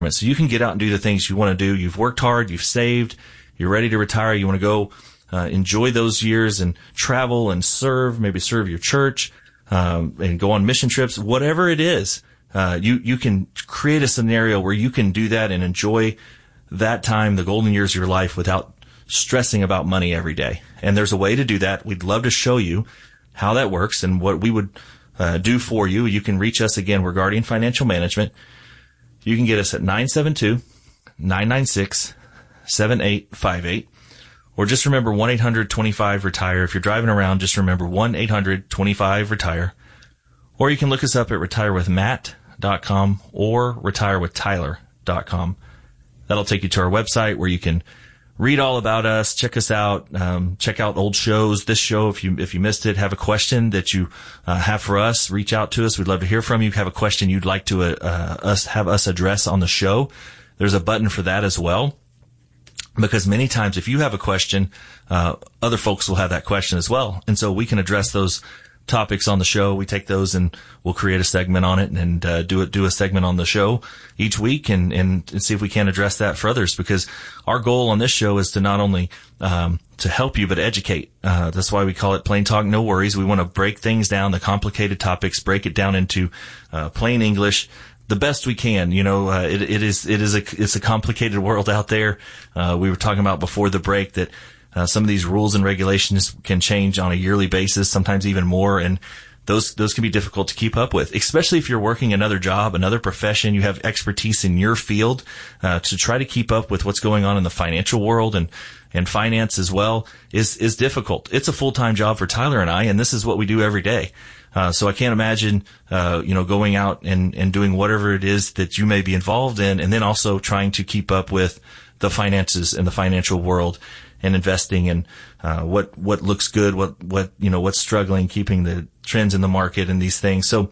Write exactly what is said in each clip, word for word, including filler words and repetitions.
So you can get out and do the things you want to do. You've worked hard, you've saved, you're ready to retire. You want to go uh, enjoy those years and travel and serve, maybe serve your church, um, and go on mission trips, whatever it is. Uh, you, you can create a scenario where you can do that and enjoy that time, the golden years of your life, without stressing about money every day. And there's a way to do that. We'd love to show you how that works and what we would uh, do for you. You can reach us again. We're Guardian Financial Management. You can get us at nine seven two, nine nine six, seven eight five eight. Or just remember one eight hundred twenty-five retire. If you're driving around, just remember one eight hundred twenty-five retire. Or you can look us up at retire with matt dot com or retire with tyler dot com. That'll take you to our website where you can read all about us, check us out, um, check out old shows. This show, if you if you missed it, have a question that you uh, have for us, reach out to us. We'd love to hear from you. Have a question you'd like to uh, uh, us have us address on the show. There's a button for that as well. Because many times if you have a question, uh, other folks will have that question as well. And so we can address those topics on the show. We take those and we'll create a segment on it and uh, do it, do a segment on the show each week and, and, and see if we can address that for others, because our goal on this show is to not only um, to help you, but educate. Uh, that's why we call it Plain Talk, No Worries. We want to break things down, the complicated topics, break it down into uh, plain English the best we can. You know, uh, it, it is, it is a, it's a complicated world out there. Uh, we were talking about before the break that Uh, some of these rules and regulations can change on a yearly basis, sometimes even more, and those those can be difficult to keep up with, especially if you're working another job, another profession, you have expertise in your field. Uh, to try to keep up with what's going on in the financial world and and finance as well is is difficult. It's a full-time job for Tyler and I, and this is what we do every day. Uh, so I can't imagine, uh, you know, going out and, and doing whatever it is that you may be involved in, and then also trying to keep up with the finances and the financial world and investing and, uh, what, what looks good, what, what, you know, what's struggling, keeping the trends in the market and these things. So,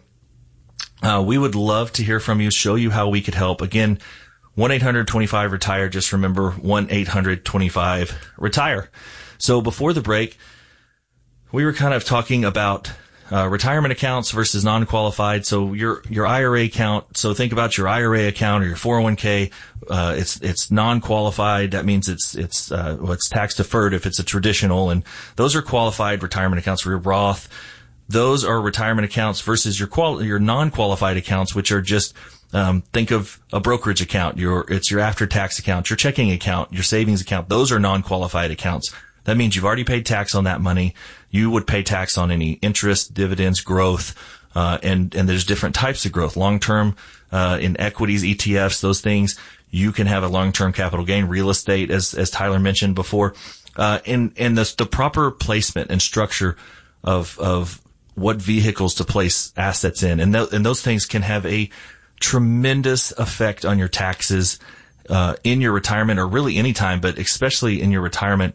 uh, we would love to hear from you, show you how we could help. Again, one eight hundred twenty-five retire. Just remember one eight hundred twenty-five retire. So before the break, we were kind of talking about Uh, retirement accounts versus non-qualified. So your, your I R A account. So think about your I R A account or your four oh one k. Uh, it's, it's non-qualified. That means it's, it's, uh, well, it's tax deferred if it's a traditional. And those are qualified retirement accounts for your Roth. Those are retirement accounts versus your qual, your non-qualified accounts, which are just, um, think of a brokerage account. Your, it's your after-tax account, your checking account, your savings account. Those are non-qualified accounts. That means you've already paid tax on that money. You would pay tax on any interest, dividends, growth, uh, and, and there's different types of growth. Long-term, uh, in equities, E T Fs, those things. You can have a long-term capital gain, real estate, as, as Tyler mentioned before. Uh, and, and the, the proper placement and structure of, of what vehicles to place assets in. And, th- and those things can have a tremendous effect on your taxes, uh, in your retirement, or really any time, but especially in your retirement,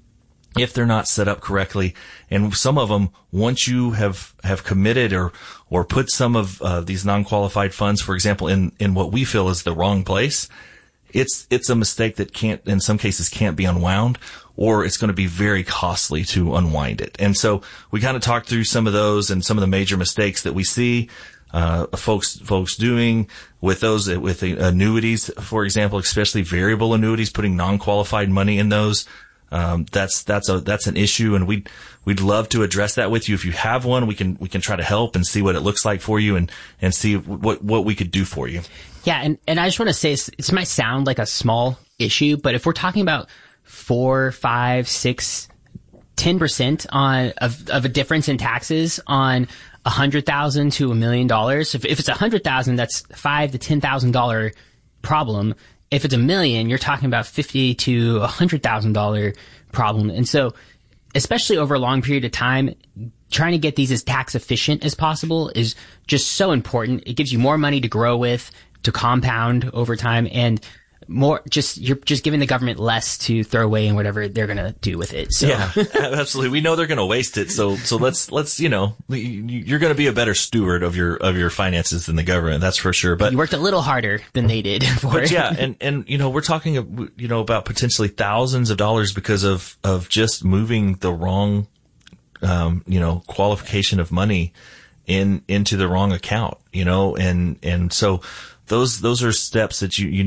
if they're not set up correctly. And some of them, once you have, have committed or, or put some of uh, these non-qualified funds, for example, in, in what we feel is the wrong place, it's, it's a mistake that can't, in some cases can't be unwound, or it's going to be very costly to unwind it. And so we kind of talked through some of those and some of the major mistakes that we see, uh, folks, folks doing with those, with the annuities, for example, especially variable annuities, putting non-qualified money in those. Um, that's, that's a, that's an issue, and we'd, we'd love to address that with you. If you have one, we can, we can try to help and see what it looks like for you and, and see what, what we could do for you. Yeah. And, and I just want to say this, this might sound like a small issue, but if we're talking about four, five, six, ten percent on, of, of a difference in taxes on a hundred thousand to a million dollars, if, if it's a hundred thousand, that's five to ten thousand dollar problem. If it's a million, you're talking about fifty to a hundred thousand dollar problem. And so, especially over a long period of time, trying to get these as tax efficient as possible is just so important. It gives you more money to grow with, to compound over time, and more just, you're just giving the government less to throw away and whatever they're going to do with it. So. Yeah, absolutely. We know they're going to waste it. So, so let's, let's, you know, you're going to be a better steward of your, of your finances than the government. That's for sure. But you worked a little harder than they did for but it. Yeah. And, and, you know, we're talking, you know, about potentially thousands of dollars because of, of just moving the wrong, um, you know, qualification of money in, into the wrong account, you know, and, and so, those those are steps that you you